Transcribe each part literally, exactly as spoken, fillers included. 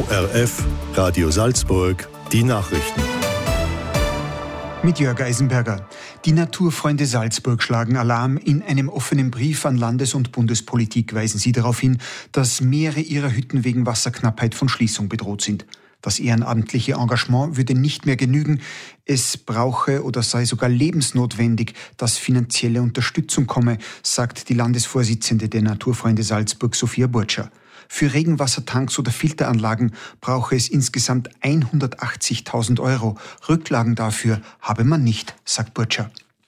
O R F, Radio Salzburg, die Nachrichten. Mit Jörg Eisenberger. Die Naturfreunde Salzburg schlagen Alarm. In einem offenen Brief an Landes- und Bundespolitik weisen sie darauf hin, dass mehrere ihrer Hütten wegen Wasserknappheit von Schließung bedroht sind. Das ehrenamtliche Engagement würde nicht mehr genügen. Es brauche oder sei sogar lebensnotwendig, dass finanzielle Unterstützung komme, sagt die Landesvorsitzende der Naturfreunde Salzburg, Sophia Burtscher. Für Regenwassertanks oder Filteranlagen brauche es insgesamt hundertachtzigtausend Euro. Rücklagen dafür habe man nicht, sagt Burtscher.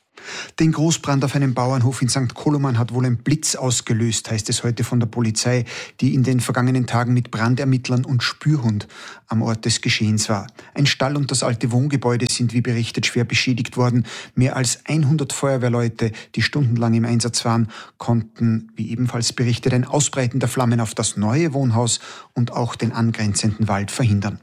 Den Großbrand auf einem Bauernhof in Sankt Koloman hat wohl ein Blitz ausgelöst, heißt es heute von der Polizei, die in den vergangenen Tagen mit Brandermittlern und Spürhund am Ort des Geschehens war. Ein Stall und das alte Wohngebäude sind, wie berichtet, schwer beschädigt worden. Mehr als hundert Feuerwehrleute, die stundenlang im Einsatz waren, konnten, wie ebenfalls berichtet, ein Ausbreiten der Flammen auf das neue Wohnhaus und auch den angrenzenden Wald verhindern.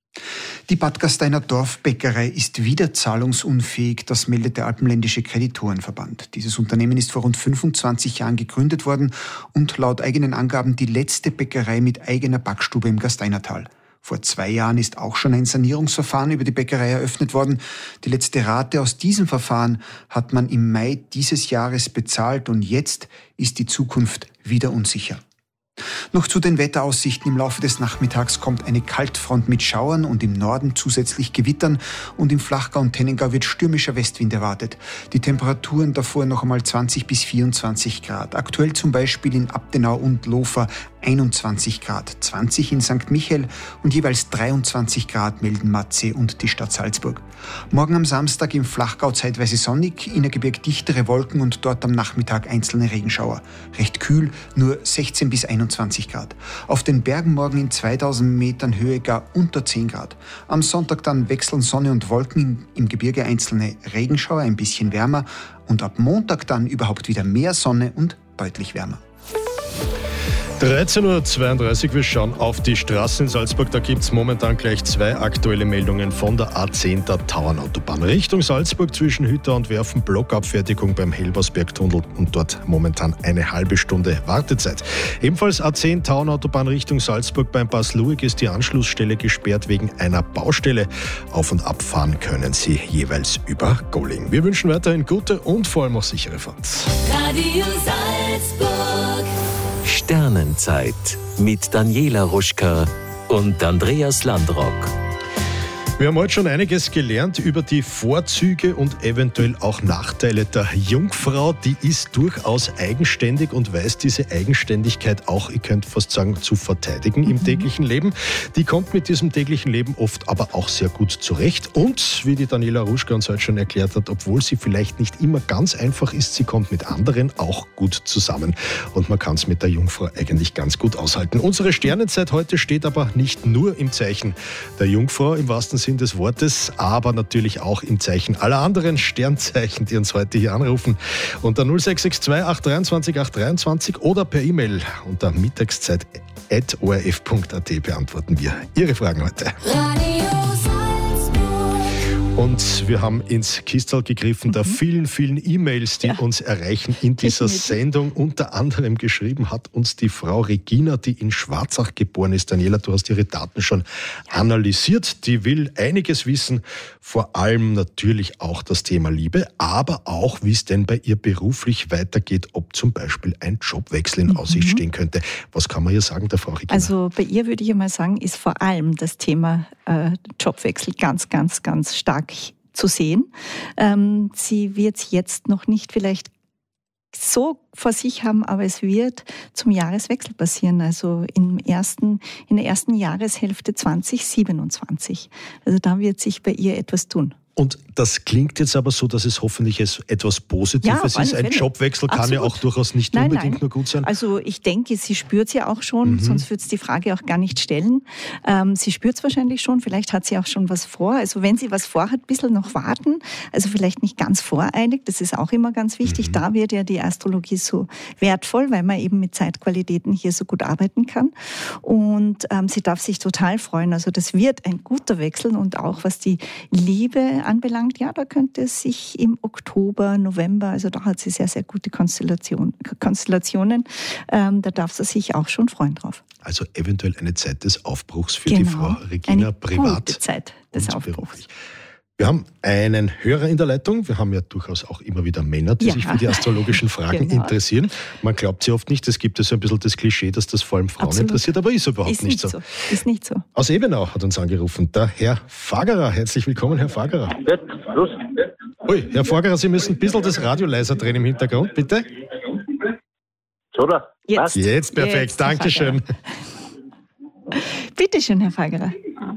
Die Bad Gasteiner Dorfbäckerei ist wieder zahlungsunfähig, das meldet der Alpenländische Kreditorenverband. Dieses Unternehmen ist vor rund fünfundzwanzig Jahren gegründet worden und laut eigenen Angaben die letzte Bäckerei mit eigener Backstube im Gasteinertal. Vor zwei Jahren ist auch schon ein Sanierungsverfahren über die Bäckerei eröffnet worden. Die letzte Rate aus diesem Verfahren hat man im Mai dieses Jahres bezahlt und jetzt ist die Zukunft wieder unsicher. Noch zu den Wetteraussichten. Im Laufe des Nachmittags kommt eine Kaltfront mit Schauern und im Norden zusätzlich Gewittern und im Flachgau und Tennengau wird stürmischer Westwind erwartet. Die Temperaturen davor noch einmal zwanzig bis vierundzwanzig Grad. Aktuell zum Beispiel in Abtenau und Lofer einundzwanzig Grad, zwanzig in Sankt Michael und jeweils dreiundzwanzig Grad melden Matzee und die Stadt Salzburg. Morgen am Samstag im Flachgau zeitweise sonnig, Innergebirg dichtere Wolken und dort am Nachmittag einzelne Regenschauer. Recht kühl, nur sechzehn bis einundzwanzig Grad. Auf den Bergen morgen in zweitausend Metern Höhe gar unter zehn Grad. Am Sonntag dann wechseln Sonne und Wolken, im Gebirge einzelne Regenschauer, ein bisschen wärmer und ab Montag dann überhaupt wieder mehr Sonne und deutlich wärmer. dreizehn Uhr zweiunddreißig, wir schauen auf die Straßen in Salzburg. Da gibt es momentan gleich zwei aktuelle Meldungen von der A zehn, der Tauernautobahn. Richtung Salzburg zwischen Hütter und Werfen, Blockabfertigung beim Helbersbergtunnel und dort momentan eine halbe Stunde Wartezeit. Ebenfalls A zehn, Tauernautobahn Richtung Salzburg beim Pass Lueg ist die Anschlussstelle gesperrt wegen einer Baustelle. Auf- und abfahren können Sie jeweils über Golling. Wir wünschen weiterhin gute und vor allem auch sichere Fahrt. Radio Salzburg. Sternenzeit mit Daniela Ruschka und Andreas Landrock. Wir haben heute schon einiges gelernt über die Vorzüge und eventuell auch Nachteile der Jungfrau. Die ist durchaus eigenständig und weiß diese Eigenständigkeit auch, ich könnte fast sagen, zu verteidigen mhm. im täglichen Leben. Die kommt mit diesem täglichen Leben oft aber auch sehr gut zurecht. Und, wie die Daniela Ruschka uns heute schon erklärt hat, obwohl sie vielleicht nicht immer ganz einfach ist, sie kommt mit anderen auch gut zusammen. Und man kann es mit der Jungfrau eigentlich ganz gut aushalten. Unsere Sternenzeit heute steht aber nicht nur im Zeichen der Jungfrau, im wahrsten Sinne des Wortes, aber natürlich auch im Zeichen aller anderen Sternzeichen, die uns heute hier anrufen. Unter null sechs sechs zwei acht dreiundzwanzig acht dreiundzwanzig oder per E-Mail unter mittagszeit at o r f punkt a t beantworten wir Ihre Fragen heute. Und wir haben ins Kistel gegriffen der vielen, vielen E-Mails, die ja. uns erreichen in dieser Sendung. Unter anderem geschrieben hat uns die Frau Regina, die in Schwarzach geboren ist. Daniela, du hast ihre Daten schon ja. analysiert. Die will einiges wissen, vor allem natürlich auch das Thema Liebe, aber auch, wie es denn bei ihr beruflich weitergeht, ob zum Beispiel ein Jobwechsel in mhm. Aussicht stehen könnte. Was kann man hier sagen, der Frau Regina? Also bei ihr würde ich mal sagen, ist vor allem das Thema äh, Jobwechsel ganz, ganz, ganz stark zu sehen. Ähm, sie wird es jetzt noch nicht vielleicht so vor sich haben, aber es wird zum Jahreswechsel passieren, also im ersten, in der ersten Jahreshälfte zwanzig siebenundzwanzig. Also da wird sich bei ihr etwas tun. Und das klingt jetzt aber so, dass es hoffentlich etwas Positives ja, ist. Ein Jobwechsel kann Absolut. ja auch durchaus nicht nein, unbedingt nein. nur gut sein. Also ich denke, sie spürt es ja auch schon, mhm. sonst würde es die Frage auch gar nicht stellen. Ähm, sie spürt es wahrscheinlich schon, vielleicht hat sie auch schon was vor. Also wenn sie was vorhat, ein bisschen noch warten. Also vielleicht nicht ganz voreilig, das ist auch immer ganz wichtig. Mhm. Da wird ja die Astrologie so wertvoll, weil man eben mit Zeitqualitäten hier so gut arbeiten kann. Und ähm, sie darf sich total freuen. Also das wird ein guter Wechsel und auch was die Liebe anbelangt, ja, da könnte es sich im Oktober, November, also da hat sie sehr, sehr gute Konstellation, Konstellationen, ähm, da darf sie sich auch schon freuen drauf. Also eventuell eine Zeit des Aufbruchs für genau. die Frau Regina eine privat. Gute Zeit des und Aufbruchs. beruflich. Wir haben einen Hörer in der Leitung. Wir haben ja durchaus auch immer wieder Männer, die ja. sich für die astrologischen Fragen genau. interessieren. Man glaubt sie oft nicht. Es gibt ja so ein bisschen das Klischee, dass das vor allem Frauen Absolut. interessiert, aber ist überhaupt Ist nicht nicht so. so. Ist nicht so. Aus Ebenau hat uns angerufen der Herr Fagerer. Herzlich willkommen, Herr Fagerer. Ui, Herr Fagerer, Sie müssen ein bisschen das Radio leiser drehen im Hintergrund, bitte. So, da. Jetzt, Jetzt perfekt, Jetzt, Herr Dankeschön. Bitte schön, Herr Fagerer.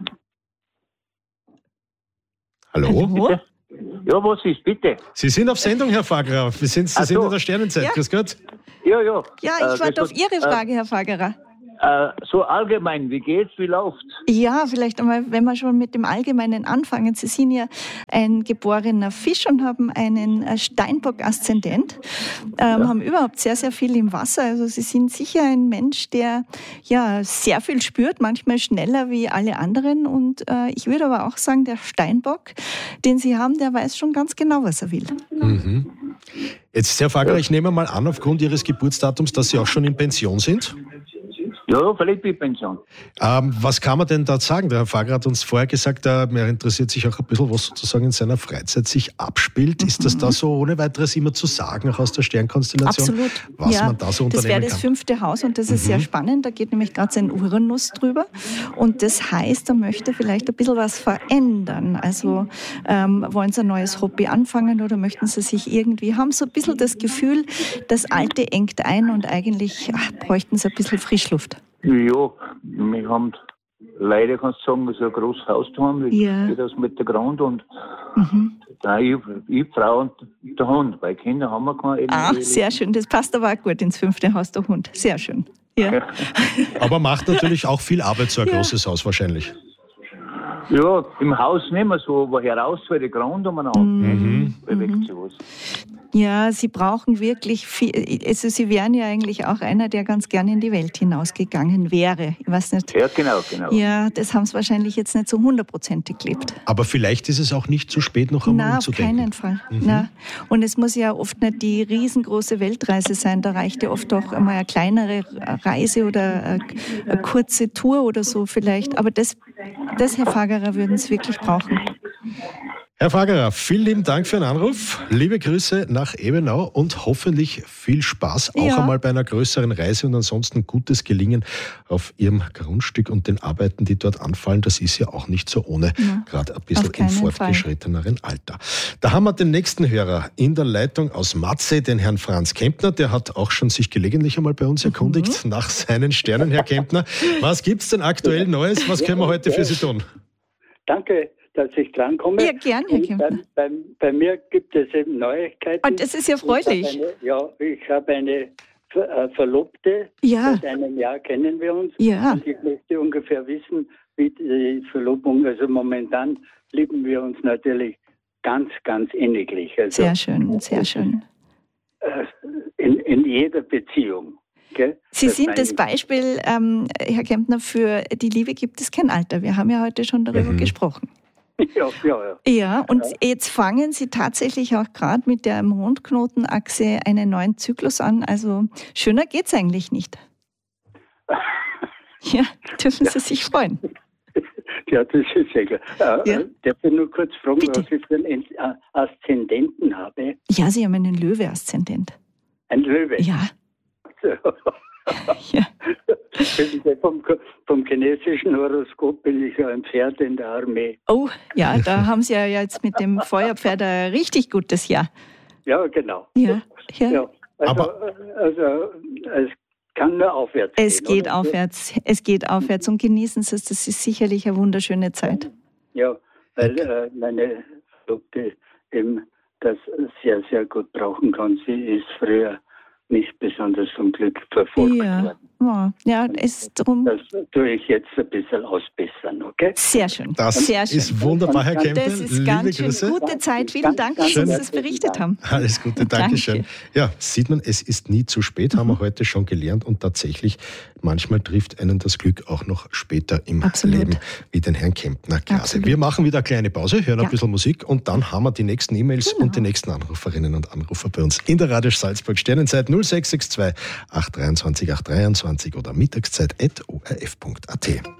Hallo? Hallo? Ja, was ist, bitte? Sie sind auf Sendung, Herr Fagerer. Wir sind, Sie Ach sind so. in der Sternenzeit. Ja. Grüß Gott. Ja, ja. Ja, Äh, ich warte das auf Ihre Frage, Herr Fagerer. Äh, so allgemein, wie geht's, wie läuft's? Ja, vielleicht einmal, wenn wir schon mit dem Allgemeinen anfangen. Sie sind ja ein geborener Fisch und haben einen Steinbock-Aszendent, ähm, Ja. haben überhaupt sehr, sehr viel im Wasser. Also Sie sind sicher ein Mensch, der ja sehr viel spürt, manchmal schneller wie alle anderen. Und äh, ich würde aber auch sagen, der Steinbock, den Sie haben, der weiß schon ganz genau, was er will. Mhm. Jetzt, Herr Fagerer, ich nehme mal an, aufgrund Ihres Geburtsdatums, dass Sie auch schon in Pension sind. Ja, vielleicht bin ich Pension. Ähm, was kann man denn da sagen? Der Herr Fagerer hat uns vorher gesagt, er interessiert sich auch ein bisschen, was sozusagen in seiner Freizeit sich abspielt. Mhm. Ist das da so ohne weiteres immer zu sagen, auch aus der Sternkonstellation? Absolut. Was ja, man da so unternehmen das wäre das kann? fünfte Haus und das ist Mhm. sehr spannend. Da geht nämlich gerade sein Uranus drüber. Und das heißt, er möchte vielleicht ein bisschen was verändern. Also ähm, wollen Sie ein neues Hobby anfangen oder möchten Sie sich irgendwie, haben so ein bisschen das Gefühl, das Alte engt ein und eigentlich ach, bräuchten Sie ein bisschen Frischluft. Ja, wir haben leider, kannst du sagen, so ein großes Haus daheim. Wie Ja. geht das mit der Grund? Und Mhm. da ich, ich, die Frau und der Hund. Weil Kinder haben wir keine. Ah, sehr schön. Das passt aber auch gut ins fünfte Haus, der Hund. Sehr schön. Ja. Aber macht natürlich auch viel Arbeit, so ein Ja. großes Haus wahrscheinlich. Ja, im Haus nicht mehr so, aber heraus zu der Grund umeinander. Mhm. Bewegt sich was. Ja, Sie brauchen wirklich viel. Also Sie wären ja eigentlich auch einer, der ganz gerne in die Welt hinausgegangen wäre. Ich weiß nicht. Ja, genau, genau. Ja, das haben Sie wahrscheinlich jetzt nicht so hundertprozentig gelebt. Aber vielleicht ist es auch nicht zu spät, noch einmal Na, auf umzudenken. keinen Fall. Mhm. Na. Und es muss ja oft nicht die riesengroße Weltreise sein. Da reicht ja oft auch einmal eine kleinere Reise oder eine, eine kurze Tour oder so vielleicht. Aber das, das Herr Fagerer, würden Sie wirklich brauchen. Herr Fagerer, vielen lieben Dank für den Anruf. Liebe Grüße nach Ebenau und hoffentlich viel Spaß auch Ja. einmal bei einer größeren Reise und ansonsten gutes Gelingen auf Ihrem Grundstück und den Arbeiten, die dort anfallen. Das ist ja auch nicht so ohne, Ja, gerade ein bisschen auf im keinen fortgeschritteneren Alter. Da haben wir den nächsten Hörer in der Leitung aus Matzee, den Herrn Franz Kempner. Der hat auch schon sich gelegentlich einmal bei uns erkundigt Mhm. nach seinen Sternen, Herr Kempner. Was gibt's denn aktuell Neues? Was können wir heute für Sie tun? Danke, dass ich drankomme. Ja, gern, Herr Und Kempner. Bei, bei, bei mir gibt es eben Neuigkeiten. Und das ist ja freudig. Ich habe eine, ja, ich habe eine Ver, äh, Verlobte. Ja. Seit einem Jahr kennen wir uns. Ja. Und ich möchte ungefähr wissen, wie die Verlobung, also momentan lieben wir uns natürlich ganz, ganz inniglich. Also Sehr schön, sehr schön. äh, in, in jeder Beziehung. Gell? Sie Das sind meine das ich. Beispiel, ähm, Herr Kempner, für die Liebe gibt es kein Alter. Wir haben ja heute schon darüber Mhm. gesprochen. Ja, ja, ja. Ja, und jetzt fangen Sie tatsächlich auch gerade mit der Mondknotenachse einen neuen Zyklus an. Also schöner geht's eigentlich nicht. Ja, dürfen Sie sich freuen. Ja, das ist sehr klar. Äh, Ja. Darf ich nur kurz fragen, Bitte. was ich für einen äh, Aszendenten habe? Ja, Sie haben einen Löwe-Aszendent. Ein Löwe. Ja, ja. Wissen Sie, vom, vom chinesischen Horoskop bin ich ja ein Pferd in der Armee. Oh, ja, da haben Sie ja jetzt mit dem Feuerpferd ein richtig gutes Jahr. Ja, genau. Ja, ja. Ja, also, Aber- also es kann nur aufwärts Es gehen. geht oder? aufwärts, es geht aufwärts und genießen Sie es, das ist sicherlich eine wunderschöne Zeit. Ja, weil äh, meine Verlobte eben das sehr, sehr gut brauchen kann. Sie ist früher nicht besonders vom Glück verfolgt Ja, worden. Ja, ja, ist drum. Das tue ich jetzt ein bisschen ausbessern, okay? Sehr schön. Das Sehr schön. ist wunderbar, Herr Kempel. Das ist Liebe ganz schön. Grüße. Gute Zeit. Vielen Dank, dass Sie uns das berichtet haben. Alles Gute, Dankeschön. Danke. Ja, sieht man, es ist nie zu spät, haben wir heute schon gelernt. Und tatsächlich, manchmal trifft einen das Glück auch noch später im Absolut. Leben, wie den Herrn Kempner. Klasse. Absolut. Wir machen wieder eine kleine Pause, hören Ja. ein bisschen Musik und dann haben wir die nächsten E-Mails Genau. und die nächsten Anruferinnen und Anrufer bei uns in der Radio Salzburg. Sternenzeit null sechs sechs zwei acht zwei acht zwei acht zwei oder Mittagszeit at o r f punkt a t.